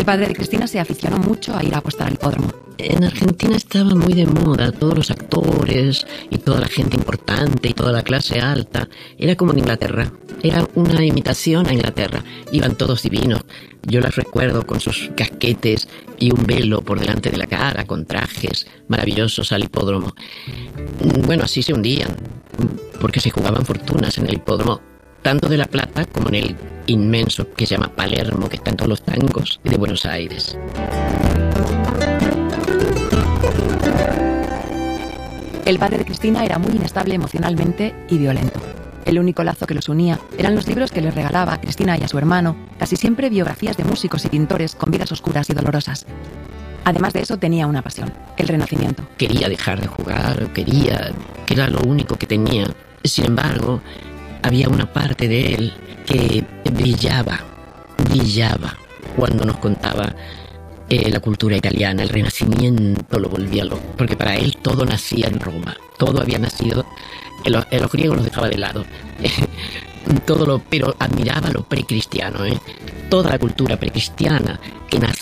El padre de Cristina se aficionó mucho a ir a apostar al hipódromo. En Argentina estaba muy de moda, todos los actores y toda la gente importante y toda la clase alta. Era como en Inglaterra, era una imitación a Inglaterra. Iban todos divinos. Yo las recuerdo con sus casquetes y un velo por delante de la cara, con trajes maravillosos al hipódromo. Bueno, así se hundían, porque se jugaban fortunas en el hipódromo, tanto de La Plata como en el inmenso que se llama Palermo, que está en todos los tangos de Buenos Aires. El padre de Cristina era muy inestable emocionalmente y violento. El único lazo que los unía eran los libros que les regalaba a Cristina y a su hermano, casi siempre biografías de músicos y pintores con vidas oscuras y dolorosas. Además de eso tenía una pasión, el Renacimiento. Quería dejar de jugar, que era lo único que tenía. Sin embargo, había una parte de él que brillaba cuando nos contaba la cultura italiana. El Renacimiento lo volvía loco, porque para él todo nacía en Roma, todo había nacido, los griegos los dejaba de lado, pero admiraba lo precristiano, toda la cultura precristiana que nacía